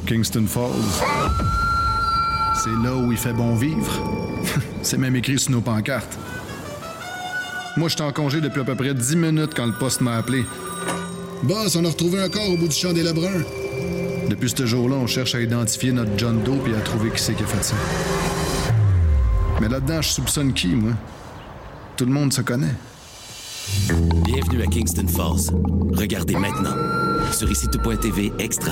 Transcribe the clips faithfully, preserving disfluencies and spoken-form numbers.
Kingston Falls. C'est là où il fait bon vivre. C'est même écrit sur nos pancartes. Moi, j'étais en congé depuis à peu près dix minutes quand le poste m'a appelé. Boss, on a retrouvé un corps au bout du champ des Lebrun. Depuis ce jour-là, on cherche à identifier notre John Doe et à trouver qui c'est qui a fait ça. Mais là-dedans, je soupçonne qui, moi? Tout le monde se connaît. Bienvenue à Kingston Falls. Regardez maintenant sur ici tout point t v Extra.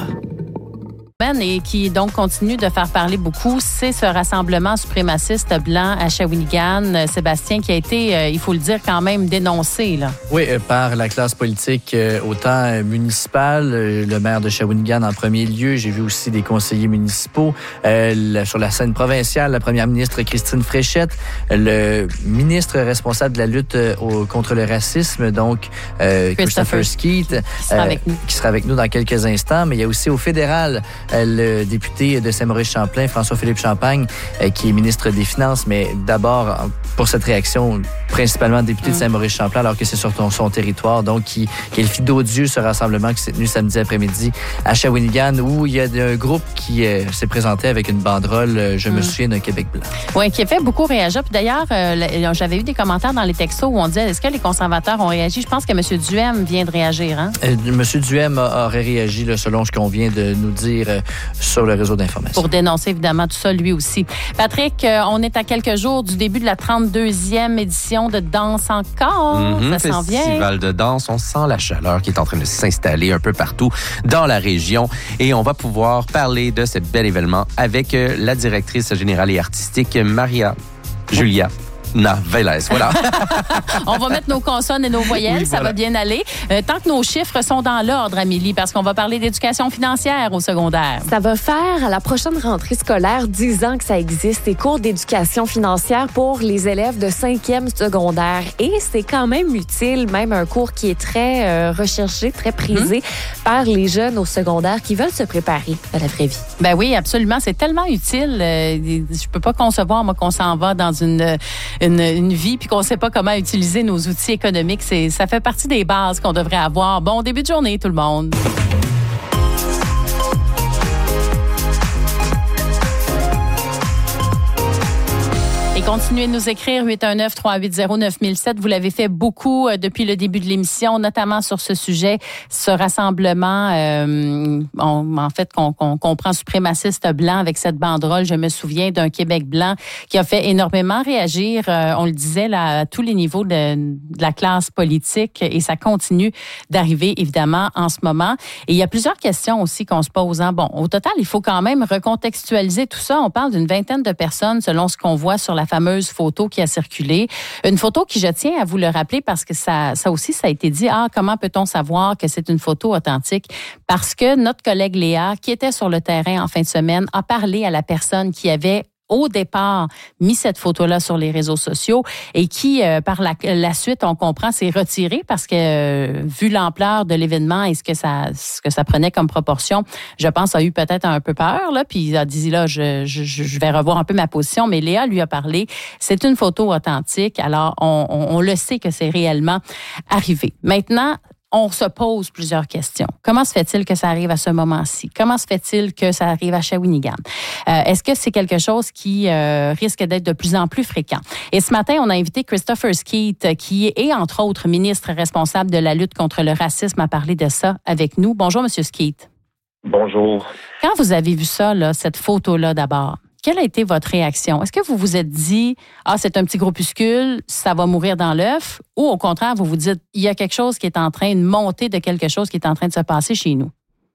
Et qui donc continue de faire parler beaucoup, c'est ce rassemblement suprémaciste blanc à Shawinigan. Sébastien, qui a été, euh, il faut le dire, quand même dénoncé, là. Oui, euh, par la classe politique, euh, autant euh, municipale, euh, le maire de Shawinigan en premier lieu. J'ai vu aussi des conseillers municipaux. Euh, la, sur la scène provinciale, la première ministre Christine Fréchette, le ministre responsable de la lutte euh, au, contre le racisme, donc euh, Christopher, Christopher Skeete, qui sera, euh, avec nous. qui sera avec nous dans quelques instants. Mais il y a aussi au fédéral le député de Saint-Maurice-Champlain, François-Philippe Champagne, qui est ministre des Finances, mais d'abord, pour cette réaction, principalement député mmh. de Saint-Maurice-Champlain, alors que c'est sur ton, son territoire, donc qui qualifie d'odieux ce rassemblement qui s'est tenu samedi après-midi à Shawinigan, où il y a un groupe qui euh, s'est présenté avec une banderole « Je me mmh. souviens d'un Québec blanc ». Oui, qui a fait beaucoup réagir. Puis d'ailleurs, euh, j'avais eu des commentaires dans les textos où on disait « Est-ce que les conservateurs ont réagi? » Je pense que M. Duhem vient de réagir. Hein? Euh, M. Duhem a, aurait réagi, là, selon ce qu'on vient de nous dire euh, sur le réseau d'information. Pour dénoncer évidemment tout ça, lui aussi. Patrick, euh, on est à quelques jours du début de la trente-deuxième édition de Danse encore. Mm-hmm, ça s'en vient. Festival de danse. On sent la chaleur qui est en train de s'installer un peu partout dans la région. Et on va pouvoir parler de ce bel événement avec euh, la directrice générale et artistique Maria Julia Naveles, voilà. On va mettre nos consonnes et nos voyelles, oui, ça voilà. va bien aller. Euh, tant que nos chiffres sont dans l'ordre, Amélie, parce qu'on va parler d'éducation financière au secondaire. Ça va faire à la prochaine rentrée scolaire dix ans que ça existe, des cours d'éducation financière pour les élèves de cinquième secondaire. Et c'est quand même utile, même un cours qui est très euh, recherché, très prisé mmh. par les jeunes au secondaire qui veulent se préparer à la vraie vie. Ben oui, absolument. C'est tellement utile. Euh, je peux pas concevoir, moi, qu'on s'en va dans une... Une, une vie puis qu'on ne sait pas comment utiliser nos outils économiques. C'est, ça fait partie des bases qu'on devrait avoir. Bon début de journée, tout le monde. Et continuez de nous écrire huit un neuf, trois huit zéro, neuf zéro zéro sept. Vous l'avez fait beaucoup depuis le début de l'émission, notamment sur ce sujet, ce rassemblement, euh, on, en fait, qu'on, qu'on comprend suprémaciste blanc avec cette banderole. Je me souviens d'un Québec blanc qui a fait énormément réagir, euh, on le disait, là, à tous les niveaux de, de la classe politique, et ça continue d'arriver, évidemment, en ce moment. Et il y a plusieurs questions aussi qu'on se pose. Hein. Bon, au total, il faut quand même recontextualiser tout ça. On parle d'une vingtaine de personnes, selon ce qu'on voit sur la fameuse photo qui a circulé. Une photo qui, je tiens à vous le rappeler, parce que ça, ça aussi, ça a été dit, ah, comment peut-on savoir que c'est une photo authentique? Parce que notre collègue Léa, qui était sur le terrain en fin de semaine, a parlé à la personne qui avait au départ mis cette photo-là sur les réseaux sociaux et qui, euh, par la, la suite, on comprend, s'est retiré parce que, euh, vu l'ampleur de l'événement et ce que ça ce que ça prenait comme proportion, je pense, a eu peut-être un peu peur, là, puis il a dit, là, je, je, je vais revoir un peu ma position, mais Léa lui a parlé. C'est une photo authentique, alors on, on, on le sait que c'est réellement arrivé. Maintenant, on se pose plusieurs questions. Comment se fait-il que ça arrive à ce moment-ci? Comment se fait-il que ça arrive à Shawinigan? Euh, est-ce que c'est quelque chose qui euh, risque d'être de plus en plus fréquent? Et ce matin, on a invité Christopher Skeete, qui est, entre autres, ministre responsable de la lutte contre le racisme, à parler de ça avec nous. Bonjour, M. Skeete. Bonjour. Quand vous avez vu ça, là, cette photo-là d'abord, quelle a été votre réaction? Est-ce que vous vous êtes dit, ah, c'est un petit groupuscule, ça va mourir dans l'œuf? Ou au contraire, vous vous dites, il y a quelque chose qui est en train de monter de quelque chose qui est en train de se passer chez nous?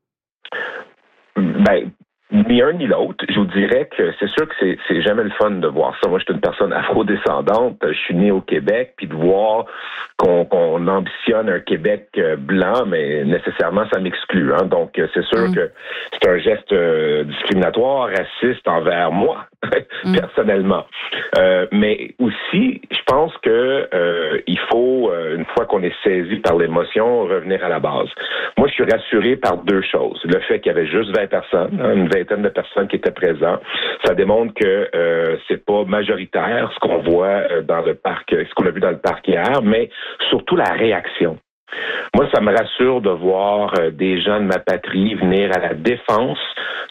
Ben, ni un ni l'autre. Je vous dirais que c'est sûr que c'est, c'est jamais le fun de voir ça. Moi, je suis une personne afro-descendante. Je suis né au Québec, puis de voir qu'on, qu'on ambitionne un Québec blanc, mais nécessairement, ça m'exclut. Hein. Donc, c'est sûr mmh. que c'est un geste euh, discriminatoire, raciste envers moi, mmh. personnellement. Euh, mais aussi, je pense que euh, il faut, euh, une fois qu'on est saisi par l'émotion, revenir à la base. Moi, je suis rassuré par deux choses. Le fait qu'il y avait juste vingt personnes, hein, une vingtaine de personnes qui étaient présentes, ça démontre que euh, c'est pas majoritaire ce qu'on voit dans le parc, ce qu'on a vu dans le parc hier, mais surtout la réaction. Moi, ça me rassure de voir euh, des gens de ma patrie venir à la défense